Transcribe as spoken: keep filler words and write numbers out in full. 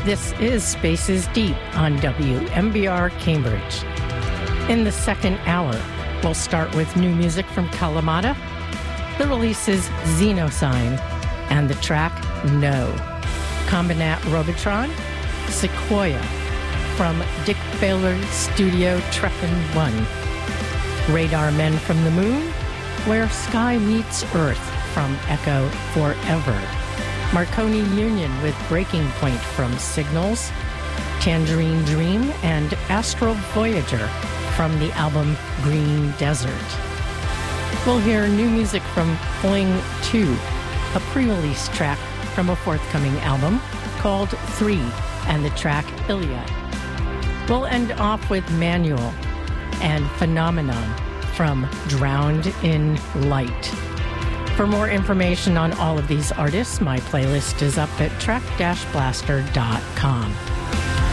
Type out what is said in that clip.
This is Spaces Deep on W M B R Cambridge. In the second hour, we'll start with new music from Kalamata. The release is Xenosign and the track No. Combinat Robotron, Sequoia from Dick Baylor's Studio Treffen one. Radar Men from the Moon, Where Sky Meets Earth from Echo Forever. Marconi Union with Breaking Point from Signals. Tangerine Dream and Astral Voyager from the album Green Desert. We'll hear new music from Fling two, a pre-release track from a forthcoming album called Three and the track Iliad. We'll end off with Manual and Phenomenon from Drowned in Light. For more information on all of these artists, my playlist is up at track dash blaster dot com.